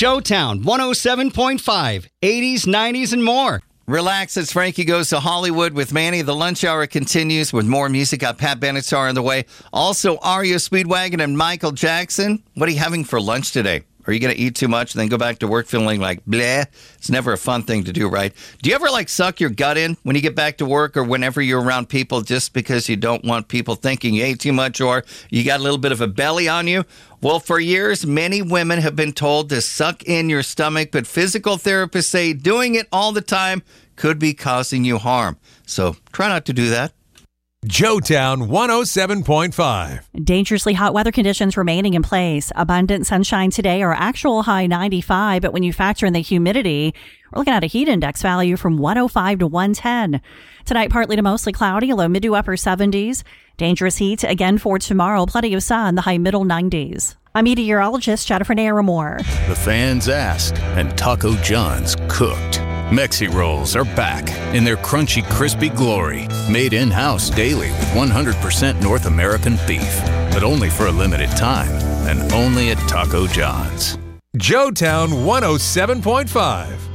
Showtown 107.5, 80s, 90s, and more. Relax as Frankie goes to Hollywood with Manny. The lunch hour continues with more music. Got Pat Benatar on the way. Also, Aria Speedwagon and Michael Jackson. What are you having for lunch today? Are you going to eat too much and then go back to work feeling like bleh? It's never a fun thing to do, right? Do you ever suck your gut in when you get back to work or whenever you're around people just because you don't want people thinking you ate too much or you got a little bit of a belly on you? Well, for years, many women have been told to suck in your stomach, but physical therapists say doing it all the time could be causing you harm. So try not to do that. Showtown 107.5. Dangerously hot weather conditions remaining in place. Abundant sunshine today, our actual high 95, but when you factor in the humidity, we're looking at a heat index value from 105 to 110. Tonight, partly to mostly cloudy, low mid to upper 70s. Dangerous heat again for tomorrow. Plenty of sun, the high middle 90s. I'm meteorologist Jennifer Naramore. The fans asked, and Taco John's cooked. Mexi Rolls are back in their crunchy, crispy glory. Made in-house daily with 100% North American beef. But only for a limited time, and only at Taco John's. Showtown 107.5.